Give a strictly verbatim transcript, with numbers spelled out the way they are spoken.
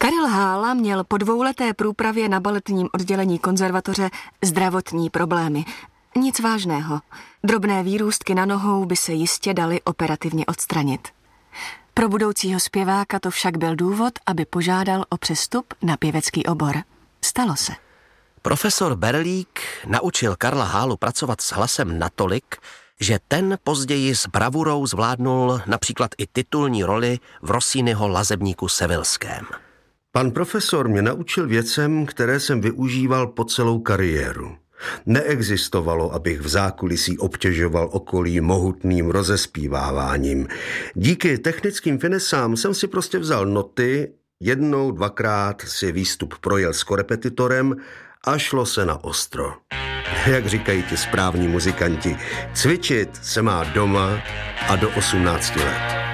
Karel Hála měl po dvouleté průpravě na baletním oddělení konzervatoře zdravotní problémy. Nic vážného. Drobné výrůstky na nohou by se jistě daly operativně odstranit. Pro budoucího zpěváka to však byl důvod, aby požádal o přestup na pěvecký obor. Stalo se. Profesor Berlík naučil Karla Hálu pracovat s hlasem natolik, že ten později s bravurou zvládnul například i titulní roli v Rossiniho Lazebníku sevilském. Pan profesor mě naučil věcem, které jsem využíval po celou kariéru. Neexistovalo, abych v zákulisí obtěžoval okolí mohutným rozespíváváním. Díky technickým finesám jsem si prostě vzal noty, jednou, dvakrát si výstup projel s korepetitorem a šlo se na ostro. Jak říkají ti správní muzikanti, cvičit se má doma a do osmnácti let.